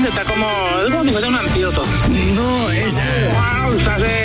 está como si fuera un antídoto. No, es... Se hace